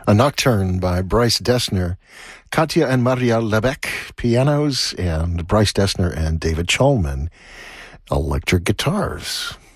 A Nocturne by Bryce Dessner, Katya and Maria Lebec, pianos, and Bryce Dessner and David Cholman, electric guitars.